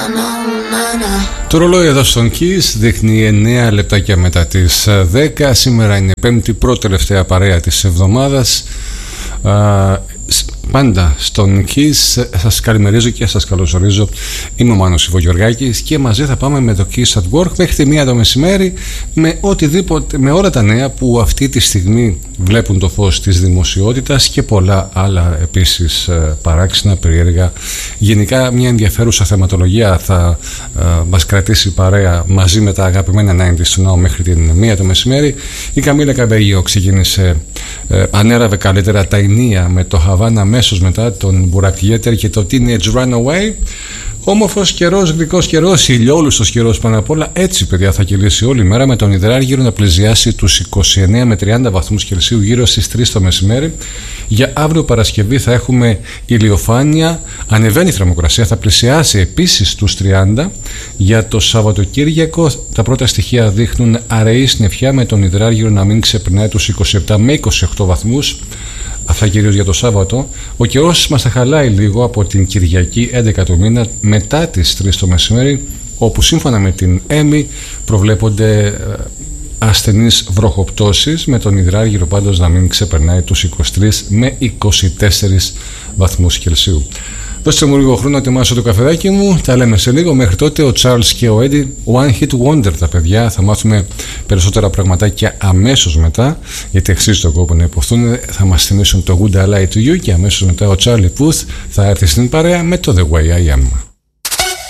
Το ρολόι εδώ στον Kiss δείχνει 9 λεπτάκια μετά τις 10. Σήμερα είναι πέμπτη, πρώτη τελευταία παρέα της εβδομάδας. Πάντα στον Kiss σας καλημερίζω και σας καλωσορίζω. Είμαι ο Μάνος Ιβογεωργάκης και μαζί θα πάμε με το Kiss at Work μέχρι τη 1 το μεσημέρι με οτιδήποτε, με όλα τα νέα που αυτή τη στιγμή βλέπουν το φως της δημοσιότητας και πολλά άλλα επίσης παράξενα, περίεργα. Γενικά μια ενδιαφέρουσα θεματολογία θα μας κρατήσει παρέα μαζί με τα αγαπημένα 90's Now μέχρι την 1 το μεσημέρι. Η Καμίλα Καμπέγιο ξεκίνησε, ανέραβε καλύτερα τα ενία με το Havana αμέσως μετά τον Μπουρακιέτερ και το Teenage Runaway. Όμορφος καιρός, γλυκός καιρός, ηλιόλουστος καιρός πάνω απ' όλα. Έτσι, παιδιά, θα κυλήσει όλη μέρα με τον υδράργυρο να πλησιάσει τους 29 με 30 βαθμούς Κελσίου γύρω στις 3 το μεσημέρι. Για αύριο Παρασκευή θα έχουμε ηλιοφάνεια, ανεβαίνει η θερμοκρασία, θα πλησιάσει επίσης τους 30. Για το Σαββατοκύριακο τα πρώτα στοιχεία δείχνουν αραιή συννεφιά με τον υδράργυρο να μην ξεπερνάει τους 27 με 28 βαθμούς. Αυτά κυρίως για το Σάββατο. Ο καιρός μας θα χαλάει λίγο από την Κυριακή 11 του μήνα μετά τις 3 το μεσημέρι, όπου σύμφωνα με την ΕΜΗ προβλέπονται ασθενείς βροχοπτώσεις, με τον υδράργυρο πάντως να μην ξεπερνάει τους 23 με 24 βαθμούς Κελσίου. Δώστε μου λίγο χρόνο να ετοιμάσω το καφεδάκι μου. Τα λέμε σε λίγο. Μέχρι τότε ο Charles και ο Eddie, One Hit Wonder τα παιδιά. Θα μάθουμε περισσότερα πραγματάκια αμέσως μετά, γιατί αξίζει τον κόπο να υποθούν. Θα μας θυμίσουν το Good I Lie to You και αμέσως μετά ο Charlie Puth θα έρθει στην παρέα με το The Way I Am.